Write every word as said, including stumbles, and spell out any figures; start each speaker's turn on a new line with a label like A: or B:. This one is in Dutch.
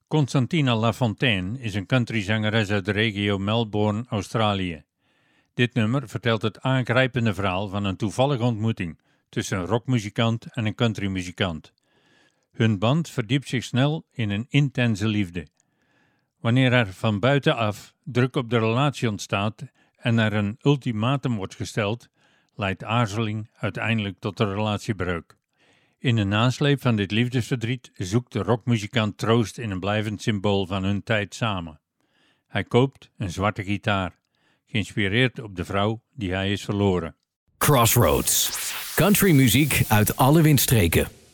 A: Constantina Lafontaine is een countryzangeres uit de regio Melbourne, Australië. Dit nummer vertelt het aangrijpende verhaal van een toevallige ontmoeting tussen een rockmuzikant en een countrymuzikant. Hun band verdiept zich snel in een intense liefde. Wanneer er van buitenaf druk op de relatie ontstaat en er een ultimatum wordt gesteld, leidt aarzeling uiteindelijk tot de relatiebreuk. In de nasleep van dit liefdesverdriet zoekt de rockmuzikant troost in een blijvend symbool van hun tijd samen. Hij koopt een zwarte gitaar, geïnspireerd op de vrouw die hij is verloren.
B: Crossroads. Countrymuziek uit alle windstreken.